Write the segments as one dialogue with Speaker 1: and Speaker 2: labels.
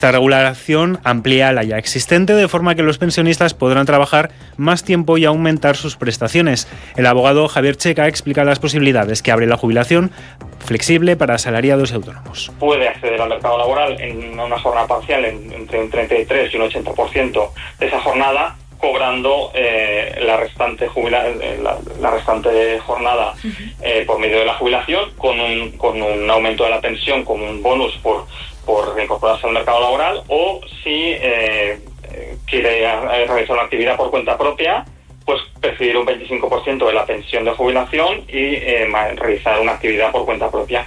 Speaker 1: Esta regulación amplía la ya existente, de forma que los pensionistas podrán trabajar más tiempo y aumentar sus prestaciones. El abogado Javier Checa explica las posibilidades que abre la jubilación flexible para asalariados y autónomos.
Speaker 2: Puede acceder al mercado laboral en una jornada parcial entre un 33 y un 80% de esa jornada, cobrando la restante jornada por medio de la jubilación, con un aumento de la pensión, como un bonus por incorporarse al mercado laboral, o si quiere realizar una actividad por cuenta propia, pues percibir un 25% de la pensión de jubilación y realizar una actividad por cuenta propia.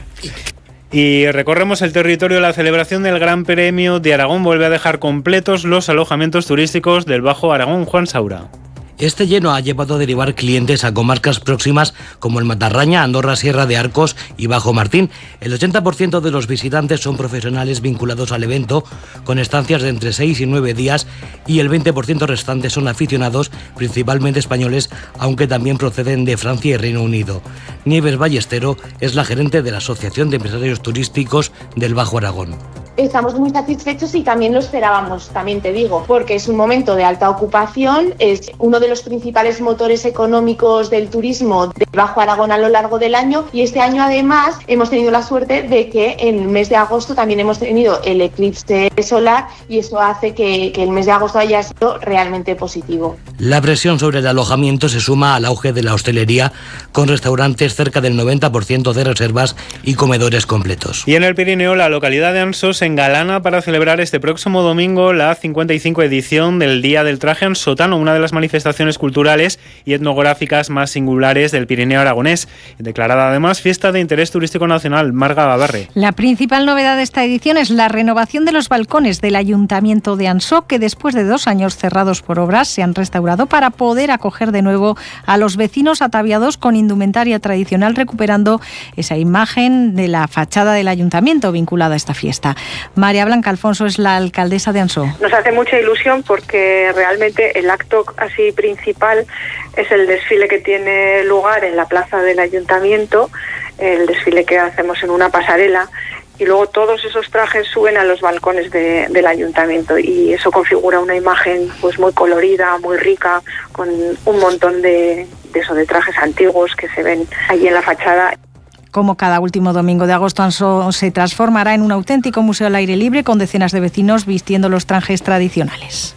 Speaker 1: Y recorremos el territorio. La celebración del Gran Premio de Aragón vuelve a dejar completos los alojamientos turísticos del Bajo Aragón. Juan Saura.
Speaker 3: Este lleno ha llevado a derivar clientes a comarcas próximas como el Matarraña, Andorra, Sierra de Arcos y Bajo Martín. El 80% de los visitantes son profesionales vinculados al evento, con estancias de entre 6 y 9 días, y el 20% restante son aficionados, principalmente españoles, aunque también proceden de Francia y Reino Unido. Nieves Ballestero es la gerente de la Asociación de Empresarios Turísticos del Bajo Aragón.
Speaker 4: Estamos muy satisfechos y también lo esperábamos, también te digo, porque es un momento de alta ocupación, es uno de los principales motores económicos del turismo del Bajo Aragón a lo largo del año, y este año además hemos tenido la suerte de que en el mes de agosto también hemos tenido el eclipse solar, y eso hace que el mes de agosto haya sido realmente positivo.
Speaker 3: La presión sobre el alojamiento se suma al auge de la hostelería, con restaurantes cerca del 90% de reservas y comedores completos.
Speaker 1: Y en el Pirineo, la localidad de Ansó se engalana para celebrar este próximo domingo la 55 edición del Día del Traje Ansotano, una de las manifestaciones culturales y etnográficas más singulares del Pirineo aragonés, declarada además fiesta de interés turístico nacional. Marga Babarre.
Speaker 5: La principal novedad de esta edición es la renovación de los balcones del Ayuntamiento de Ansó, que después de 2 años cerrados por obras se han restaurado para poder acoger de nuevo a los vecinos ataviados con indumentaria tradicional, recuperando esa imagen de la fachada del Ayuntamiento vinculada a esta fiesta. María Blanca Alfonso es la alcaldesa de Ansó.
Speaker 6: Nos hace mucha ilusión porque realmente el acto así principal es el desfile que tiene lugar en la plaza del Ayuntamiento, el desfile que hacemos en una pasarela, y luego todos esos trajes suben a los balcones del Ayuntamiento, y eso configura una imagen pues muy colorida, muy rica, con un montón de trajes antiguos que se ven allí en la fachada.
Speaker 5: Como cada último domingo de agosto, Ansó se transformará en un auténtico museo al aire libre, con decenas de vecinos vistiendo los trajes tradicionales.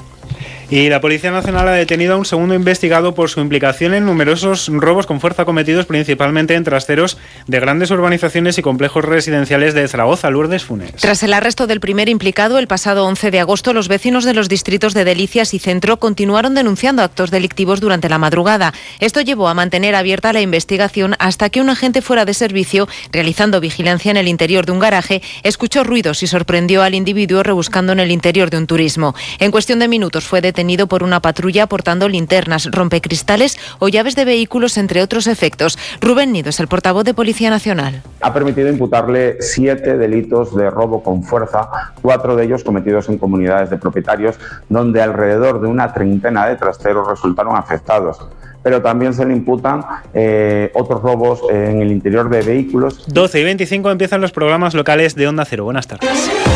Speaker 1: Y la Policía Nacional ha detenido a un segundo investigado por su implicación en numerosos robos con fuerza cometidos principalmente en trasteros de grandes urbanizaciones y complejos residenciales de Zaragoza. Lourdes Funes.
Speaker 7: Tras el arresto del primer implicado el pasado 11 de agosto, los vecinos de los distritos de Delicias y Centro continuaron denunciando actos delictivos durante la madrugada. Esto llevó a mantener abierta la investigación hasta que un agente fuera de servicio, realizando vigilancia en el interior de un garaje, escuchó ruidos y sorprendió al individuo rebuscando en el interior de un turismo. En cuestión de minutos fue detenido por una patrulla portando linternas, rompecristales o llaves de vehículos, entre otros efectos. Rubén Nido es el portavoz de Policía Nacional.
Speaker 8: Ha permitido imputarle 7 delitos de robo con fuerza, 4 de ellos cometidos en comunidades de propietarios, donde alrededor de una treintena de trasteros resultaron afectados. Pero también se le imputan otros robos en el interior de vehículos.
Speaker 1: 12:25 empiezan los programas locales de Onda Cero. Buenas tardes.